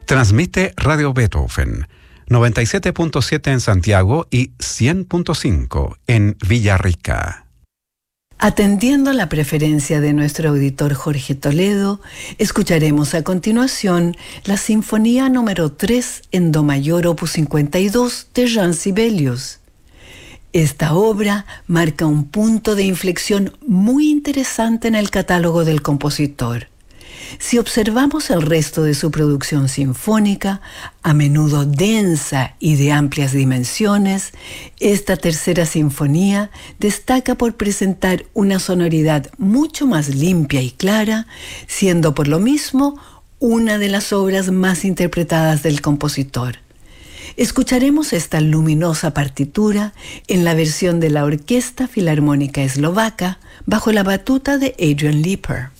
Transmite Radio Beethoven, 97.7 en Santiago y 100.5 en Villarrica. Atendiendo la preferencia de nuestro auditor Jorge Toledo, escucharemos a continuación la Sinfonía número 3 en Do mayor opus 52 de Jean Sibelius. Esta obra marca un punto de inflexión muy interesante en el catálogo del compositor. Si observamos el resto de su producción sinfónica, a menudo densa y de amplias dimensiones, esta tercera sinfonía destaca por presentar una sonoridad mucho más limpia y clara, siendo por lo mismo una de las obras más interpretadas del compositor. Escucharemos esta luminosa partitura en la versión de la Orquesta Filarmónica Eslovaca bajo la batuta de Adrian Leeper.